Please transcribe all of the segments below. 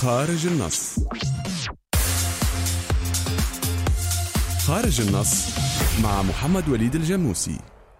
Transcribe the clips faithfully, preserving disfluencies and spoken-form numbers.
خارج النص. خارج النص مع محمد وليد الجنوسي.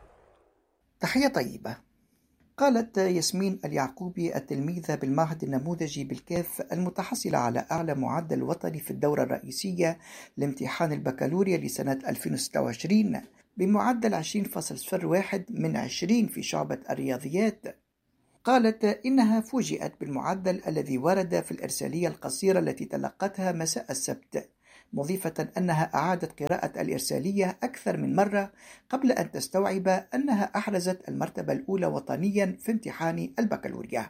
تحية طيبة. قالت ياسمين اليعقوبي التلميذة بالمعهد النموذجي بالكاف المتحصلة على أعلى معدل وطني في الدورة الرئيسية لامتحان البكالوريا لسنة ألفين وستة وعشرين بمعدل عشرين فاصلة صفر واحد من عشرين في شعبة الرياضيات، قالت إنها فوجئت بالمعدل الذي ورد في الإرسالية القصيرة التي تلقتها مساء السبت، مضيفة أنها أعادت قراءة الإرسالية أكثر من مرة قبل أن تستوعب أنها أحرزت المرتبة الأولى وطنيا في امتحان البكالوريا.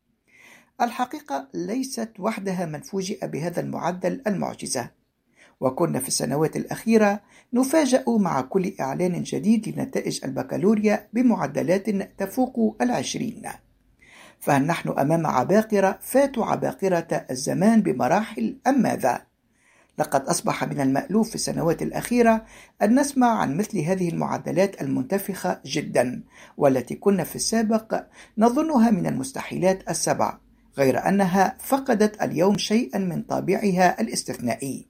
الحقيقة ليست وحدها من فوجئ بهذا المعدل المعجزة، وكنا في السنوات الأخيرة نفاجأ مع كل إعلان جديد لنتائج البكالوريا بمعدلات تفوق العشرين. فهل نحن أمام عباقرة فاتوا عباقرة الزمان بمراحل أم ماذا؟ لقد أصبح من المألوف في السنوات الأخيرة أن نسمع عن مثل هذه المعدلات المنتفخة جدا، والتي كنا في السابق نظنها من المستحيلات السبع، غير أنها فقدت اليوم شيئا من طابعها الاستثنائي.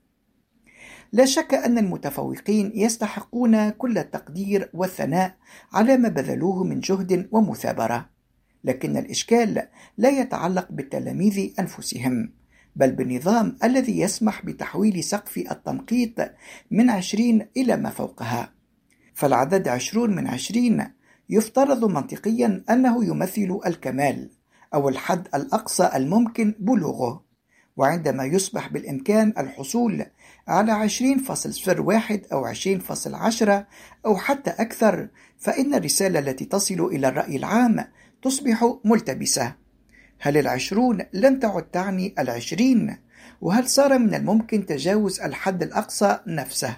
لا شك أن المتفوقين يستحقون كل التقدير والثناء على ما بذلوه من جهد ومثابرة، لكن الإشكال لا يتعلق بالتلاميذ أنفسهم، بل بالنظام الذي يسمح بتحويل سقف التنقيط من عشرين إلى ما فوقها. فالعدد عشرون من عشرين يفترض منطقيا أنه يمثل الكمال أو الحد الأقصى الممكن بلوغه، وعندما يصبح بالإمكان الحصول على عشرين فاصلة صفر واحد أو عشرين فاصلة عشرة أو حتى أكثر، فإن الرسالة التي تصل إلى الرأي العام تصبح ملتبسة. هل العشرون لم تعد تعني العشرين؟ وهل صار من الممكن تجاوز الحد الأقصى نفسه؟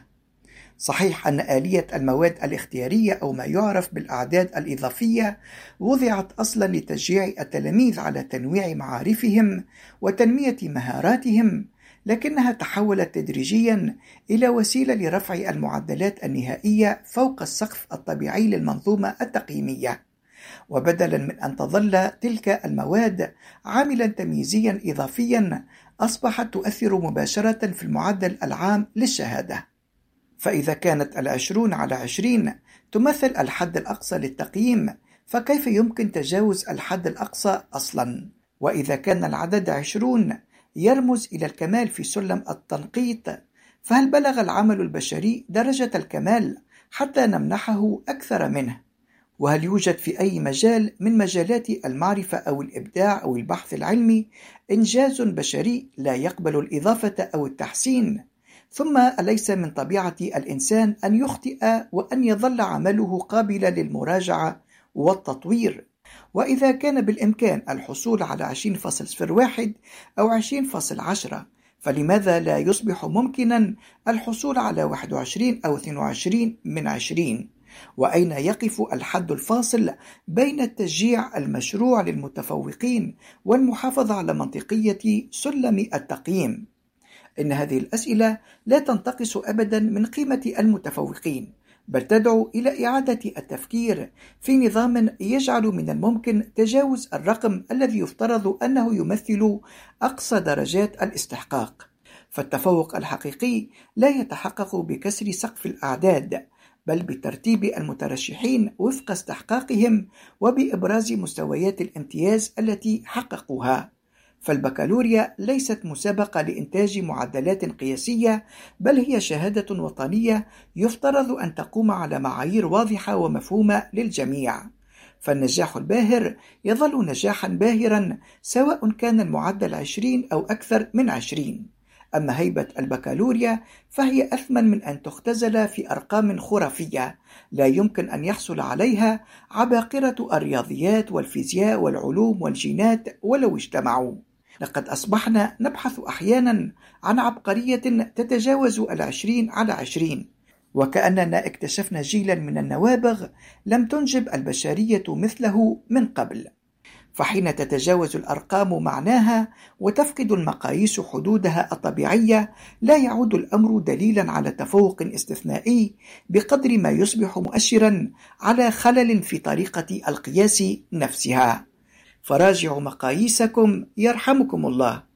صحيح أن آلية المواد الاختيارية أو ما يعرف بالأعداد الإضافية وضعت أصلا لتشجيع التلاميذ على تنويع معارفهم وتنمية مهاراتهم، لكنها تحولت تدريجيا إلى وسيلة لرفع المعدلات النهائية فوق السقف الطبيعي للمنظومة التقييمية. وبدلا من أن تظل تلك المواد عاملا تمييزيا إضافيا، أصبحت تؤثر مباشرة في المعدل العام للشهادة. فإذا كانت العشرون على عشرين تمثل الحد الأقصى للتقييم، فكيف يمكن تجاوز الحد الأقصى أصلا؟ وإذا كان العدد عشرون يرمز إلى الكمال في سلم التنقيط، فهل بلغ العمل البشري درجة الكمال حتى نمنحه أكثر منه؟ وهل يوجد في أي مجال من مجالات المعرفة أو الإبداع أو البحث العلمي إنجاز بشري لا يقبل الإضافة أو التحسين؟ ثم أليس من طبيعة الإنسان أن يخطئ وأن يظل عمله قابلا للمراجعة والتطوير؟ وإذا كان بالإمكان الحصول على عشرين فاصلة صفر واحد أو عشرين فاصلة عشرة، فلماذا لا يصبح ممكنا الحصول على واحد وعشرين أو اثنين وعشرين من عشرين؟ وأين يقف الحد الفاصل بين التشجيع المشروع للمتفوقين والمحافظة على منطقية سلم التقييم؟ إن هذه الأسئلة لا تنتقص أبدا من قيمة المتفوقين، بل تدعو إلى إعادة التفكير في نظام يجعل من الممكن تجاوز الرقم الذي يفترض أنه يمثل أقصى درجات الاستحقاق. فالتفوق الحقيقي لا يتحقق بكسر سقف الأعداد، بل بترتيب المترشحين وفق استحقاقهم وبإبراز مستويات الامتياز التي حققوها. فالبكالوريا ليست مسابقة لإنتاج معدلات قياسية، بل هي شهادة وطنية يفترض أن تقوم على معايير واضحة ومفهومة للجميع. فالنجاح الباهر يظل نجاحا باهرا سواء كان المعدل عشرين أو أكثر من عشرين. أما هيبة البكالوريا فهي أثمن من أن تختزل في أرقام خرافية لا يمكن أن يحصل عليها عباقرة الرياضيات والفيزياء والعلوم والجينات ولو اجتمعوا. لقد أصبحنا نبحث أحيانا عن عبقرية تتجاوز العشرين على عشرين، وكأننا اكتشفنا جيلا من النوابغ لم تنجب البشرية مثله من قبل. فحين تتجاوز الأرقام معناها وتفقد المقاييس حدودها الطبيعية، لا يعود الأمر دليلا على تفوق استثنائي بقدر ما يصبح مؤشرا على خلل في طريقة القياس نفسها. فراجعوا مقاييسكم يرحمكم الله.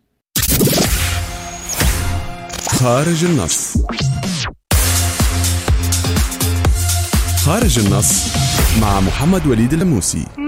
خارج النص. خارج النص مع محمد وليد الجموسي.